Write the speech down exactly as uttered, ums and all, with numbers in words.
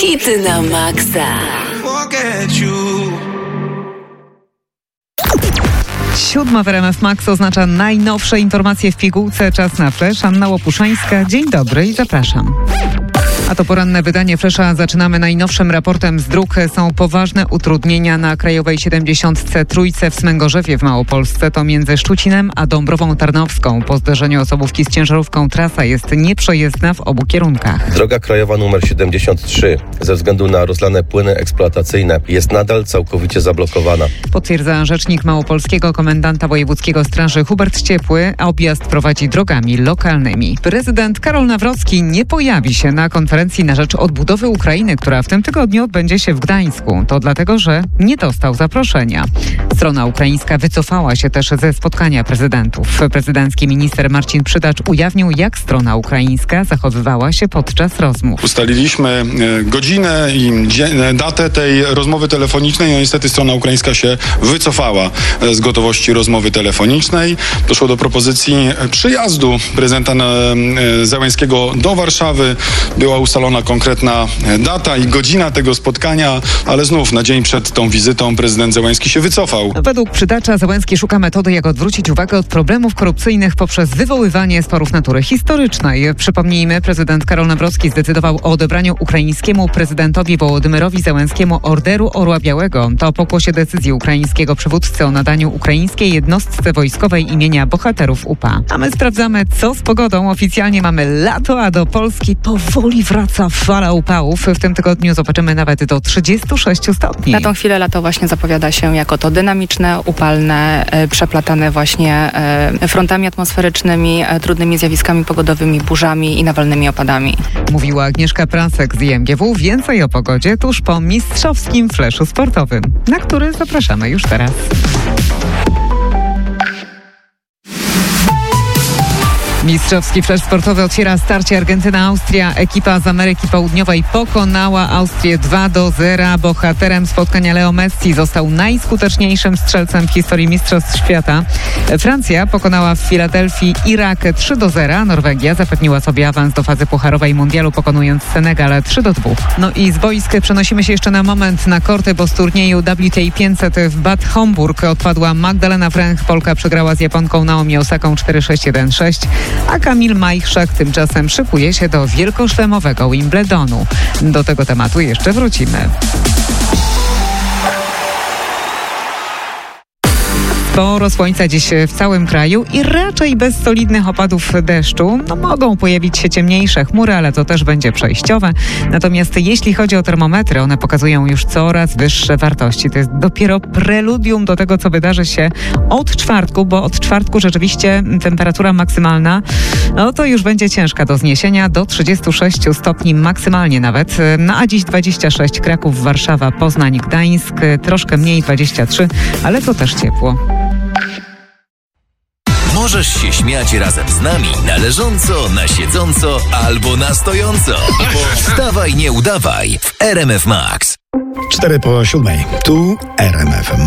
Hity na maksa. Siódma w R M F Max oznacza najnowsze informacje w pigułce. Czas na Flash. Anna Łopuszańska. Dzień dobry i zapraszam. A to poranne wydanie Flesza. Zaczynamy najnowszym raportem z dróg. Są poważne utrudnienia na Krajowej siedemdziesiątce Trójce w Smęgorzewie w Małopolsce. To między Szczucinem a Dąbrową Tarnowską. Po zderzeniu osobówki z ciężarówką trasa jest nieprzejezdna w obu kierunkach. Droga krajowa numer siedemdziesiąt trzy ze względu na rozlane płyny eksploatacyjne jest nadal całkowicie zablokowana. Potwierdza rzecznik małopolskiego komendanta wojewódzkiego straży Hubert Ciepły. Objazd prowadzi drogami lokalnymi. Prezydent Karol Nawrocki nie pojawi się na konferencji na rzecz odbudowy Ukrainy, która w tym tygodniu odbędzie się w Gdańsku. To dlatego, że nie dostał zaproszenia. Strona ukraińska wycofała się też ze spotkania prezydentów. Prezydencki minister Marcin Przydacz ujawnił, jak strona ukraińska zachowywała się podczas rozmów. Ustaliliśmy godzinę i datę tej rozmowy telefonicznej. No niestety strona ukraińska się wycofała z gotowości rozmowy telefonicznej. Doszło do propozycji przyjazdu prezydenta Zełenskiego do Warszawy. Była ustalona konkretna data i godzina tego spotkania, ale znów na dzień przed tą wizytą prezydent Zełenski się wycofał. Według Przydacza Zełenski szuka metody, jak odwrócić uwagę od problemów korupcyjnych poprzez wywoływanie sporów natury historycznej. Przypomnijmy, prezydent Karol Nawrocki zdecydował o odebraniu ukraińskiemu prezydentowi Wołodymyrowi Zełenskiemu Orderu Orła Białego. To pokłosie decyzji ukraińskiego przywódcy o nadaniu ukraińskiej jednostce wojskowej imienia bohaterów U P A. A my sprawdzamy, co z pogodą. Oficjalnie mamy lato, a do Polski powoli wraca fala upałów. W tym tygodniu zobaczymy nawet do trzydziestu sześciu stopni. Na tą chwilę lato właśnie zapowiada się jako to dynamiczne, upalne, e, przeplatane właśnie e, frontami atmosferycznymi, e, trudnymi zjawiskami pogodowymi, burzami i nawalnymi opadami. Mówiła Agnieszka Prasek z I M G W. Więcej o pogodzie tuż po mistrzowskim fleszu sportowym, na który zapraszamy już teraz. Mistrzowski flesz sportowy otwiera starcie Argentyna-Austria. Ekipa z Ameryki Południowej pokonała Austrię dwa do zera. Bohaterem spotkania Leo Messi został najskuteczniejszym strzelcem w historii Mistrzostw Świata. Francja pokonała w Filadelfii Irak trzy do zera. Norwegia zapewniła sobie awans do fazy pucharowej mundialu, pokonując Senegal trzy do dwóch. No i z boisk przenosimy się jeszcze na moment na korty, bo z turnieju W T A pięćset w Bad Homburg odpadła Magdalena Fręch. Polka przegrała z Japonką Naomi Osaką cztery sześć jeden sześć. A Kamil Majchrzak tymczasem szykuje się do wielkoszlemowego Wimbledonu. Do tego tematu jeszcze wrócimy. Sporo słońca dziś w całym kraju i raczej bez solidnych opadów deszczu. No, mogą pojawić się ciemniejsze chmury, ale to też będzie przejściowe. Natomiast jeśli chodzi o termometry, one pokazują już coraz wyższe wartości. To jest dopiero preludium do tego, co wydarzy się od czwartku, bo od czwartku rzeczywiście temperatura maksymalna, no to już będzie ciężka do zniesienia, do trzydziestu sześciu stopni maksymalnie nawet. No a dziś dwadzieścia sześć Kraków, Warszawa, Poznań, Gdańsk, troszkę mniej dwadzieścia trzy, ale to też ciepło. Możesz się śmiać razem z nami na leżąco, na siedząco albo na stojąco. Wstawaj, nie udawaj w R M F Max. Cztery po siódmej. Tu R M F M.